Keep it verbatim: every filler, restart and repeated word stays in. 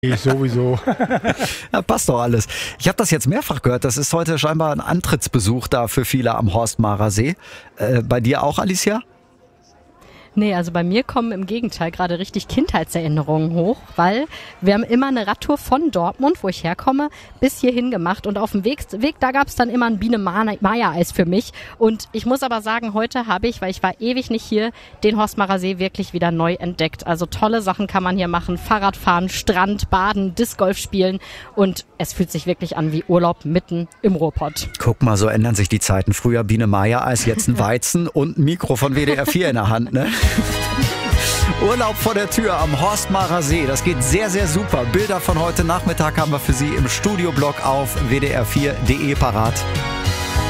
Ich sowieso. Ja, passt doch alles. Ich habe das jetzt mehrfach gehört. Das ist heute scheinbar ein Antrittsbesuch da für viele am Horstmarer See. Äh, bei dir auch, Alicia? Nee, also bei mir kommen im Gegenteil gerade richtig Kindheitserinnerungen hoch, weil wir haben immer eine Radtour von Dortmund, wo ich herkomme, bis hierhin gemacht und auf dem Weg, Weg da gab es dann immer ein Biene-Maya-Eis für mich und ich muss aber sagen, heute habe ich, weil ich war ewig nicht hier, den Horstmarer See wirklich wieder neu entdeckt. Also tolle Sachen kann man hier machen, Fahrradfahren, Strand, Baden, Discgolf spielen und es fühlt sich wirklich an wie Urlaub mitten im Ruhrpott. Guck mal, so ändern sich die Zeiten. Früher Biene-Maya-Eis, jetzt ein Weizen und ein Mikro von W D R vier in der Hand, ne? Urlaub vor der Tür am Horstmarer See. Das geht sehr, sehr super. Bilder von heute Nachmittag haben wir für Sie im Studioblog auf w d r vier punkt d e parat.